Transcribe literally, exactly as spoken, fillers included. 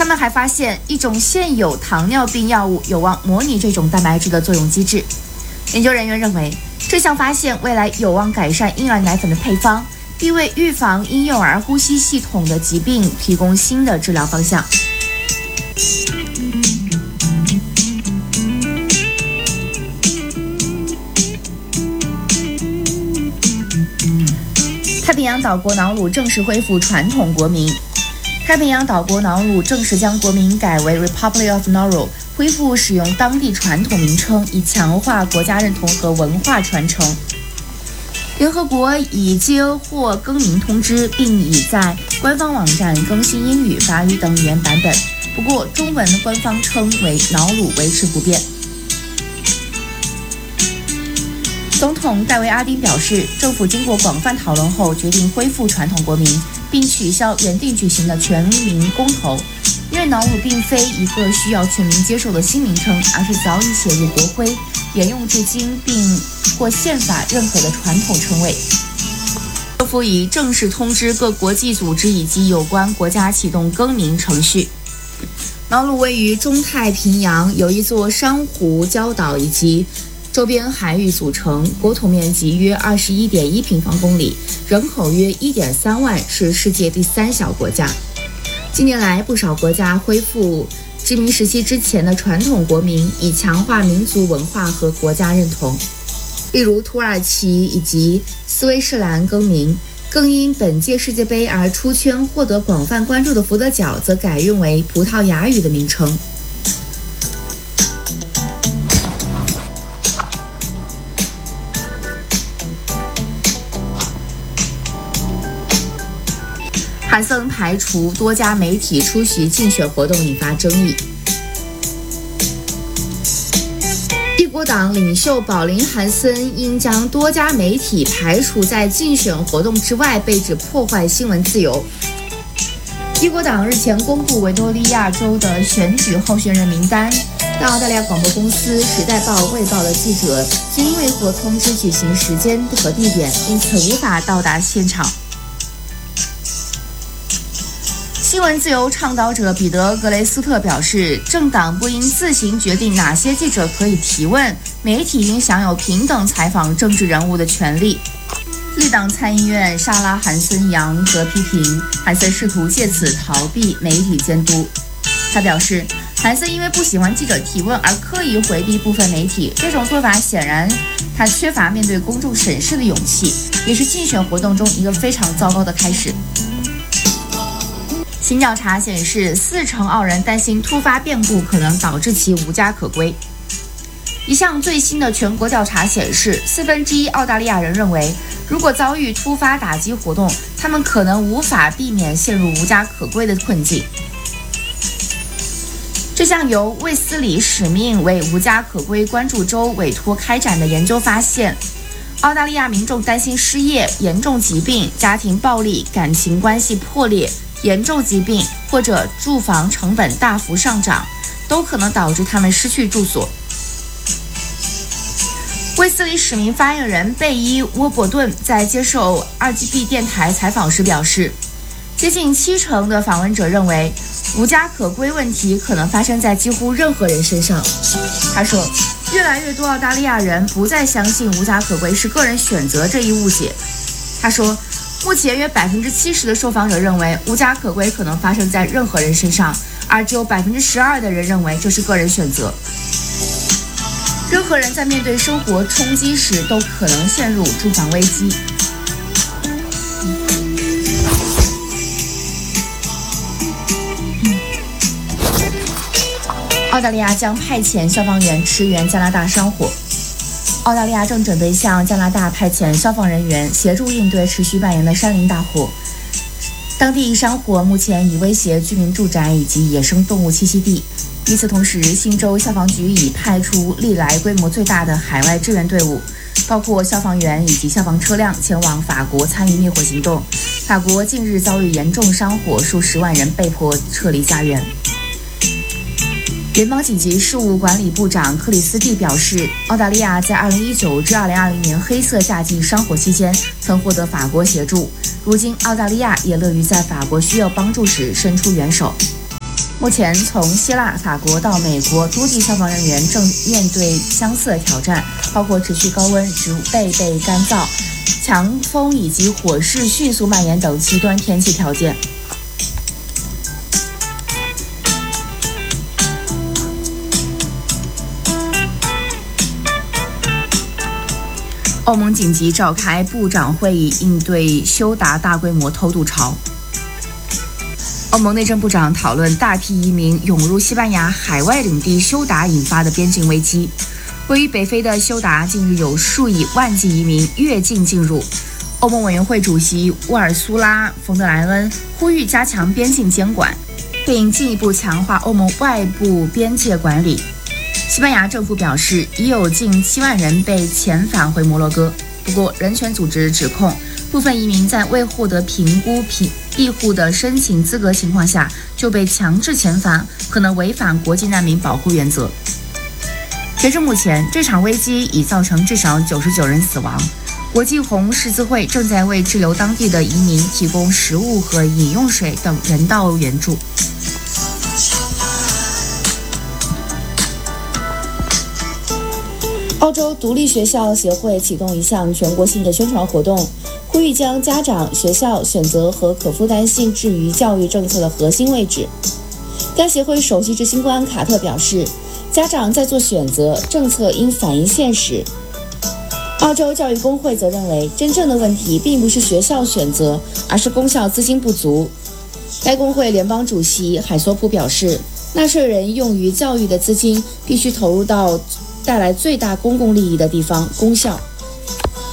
们还发现，一种现有糖尿病药物有望模拟这种蛋白质的作用机制。研究人员认为，这项发现未来有望改善婴儿奶粉的配方，并为预防婴幼儿呼吸系统的疾病提供新的治疗方向。太平洋岛国瑙鲁正式恢复传统国名。太平洋岛国瑙鲁正式将国名改为 Republic of Nauru， 恢复使用当地传统名称，以强化国家认同和文化传承。联合国已接获更名通知，并已在官方网站更新英语、法语等语言版本。不过，中文的官方称为瑙鲁维持不变。总统戴维·阿丁表示，政府经过广泛讨论后，决定恢复传统国名，并取消原定举行的全民公投。因为瑙鲁并非一个需要全民接受的新名称，而是早已写入国徽、沿用至今并或宪法任何的传统称谓。政府已正式通知各国际组织以及有关国家启动更名程序。瑙鲁位于中太平洋，由一座珊瑚礁岛以及周边海域组成，国土面积约 二十一点一平方公里，人口约 一点三万，是世界第三小国家。近年来，不少国家恢复殖民时期之前的传统国名，以强化民族文化和国家认同。例如，土耳其以及斯威士兰更名，更因本届世界杯而出圈获得广泛关注的福德角则改用为葡萄牙语的名称。韩森排除多家媒体出席竞选活动，引发争议。一国党领袖宝林·韩森因将多家媒体排除在竞选活动之外，被指破坏新闻自由。一国党日前公布维多利亚州的选举候选人名单，但澳大利亚广播公司《时代报》《卫报》的记者均未获通知举行时间和地点，因此无法到达现场。新闻自由倡导者彼得·格雷斯特表示，政党不应自行决定哪些记者可以提问，媒体应享有平等采访政治人物的权利。绿党参议院莎拉·韩森扬则批评韩森试图借此逃避媒体监督。他表示，韩森因为不喜欢记者提问而刻意回避部分媒体，这种做法显然他缺乏面对公众审视的勇气，也是竞选活动中一个非常糟糕的开始。新调查显示，四成澳人担心突发变故可能导致其无家可归。一项最新的全国调查显示，四分之一澳大利亚人认为，如果遭遇突发打击活动，他们可能无法避免陷入无家可归的困境。这项由卫斯理使命为无家可归关注州委托开展的研究发现，澳大利亚民众担心失业、严重疾病、家庭暴力、感情关系破裂、严重疾病或者住房成本大幅上涨，都可能导致他们失去住所。卫斯理使命发言人贝伊·沃伯顿在接受 二 G B 电台采访时表示，接近七成的访问者认为无家可归问题可能发生在几乎任何人身上。他说，越来越多澳大利亚人不再相信无家可归是个人选择这一误解。他说，目前约 百分之七十 的受访者认为无家可归可能发生在任何人身上，而只有 百分之十二 的人认为这是个人选择。任何人在面对生活冲击时都可能陷入住房危机。澳大利亚将派遣消防员驰援加拿大山火。澳大利亚正准备向加拿大派遣消防人员协助应对持续蔓延的山林大火。当地山火目前已威胁居民住宅以及野生动物栖息地。与此同时，新州消防局已派出历来规模最大的海外支援队伍，包括消防员以及消防车辆前往法国参与灭火行动。法国近日遭遇严重山火，数十万人被迫撤离家园。联邦紧急事务管理部长克里斯蒂表示，澳大利亚在二零一九至二零二零年黑色夏季山火期间曾获得法国协助，如今澳大利亚也乐于在法国需要帮助时伸出援手。 目前，从希腊、法国到美国，多地消防人员正面对相似的挑战，包括持续高温、植被被干燥、强风以及火势迅速蔓延等极端天气条件。欧盟紧急召开部长会议，应对休达大规模偷渡潮。欧盟内政部长讨论大批移民涌入西班牙海外领地休达引发的边境危机。位于北非的休达近日有数以万计移民越境进入。欧盟委员会主席乌尔苏拉·冯德莱恩呼吁加强边境监管，并进一步强化欧盟外部边界管理。西班牙政府表示，已有近七万人被遣返回摩洛哥。不过，人权组织指控部分移民在未获得评估庇护的申请资格情况下就被强制遣返，可能违反国际难民保护原则。截至目前，这场危机已造成至少九十九人死亡。国际红十字会正在为滞留当地的移民提供食物和饮用水等人道援助。澳洲独立学校协会启动一项全国性的宣传活动，呼吁将家长、学校选择和可负担性置于教育政策的核心位置。该协会首席执行官卡特表示，家长在做选择，政策应反映现实。澳洲教育工会则认为，真正的问题并不是学校选择，而是公校资金不足。该工会联邦主席海索普表示，纳税人用于教育的资金必须投入到带来最大公共利益的地方——公校。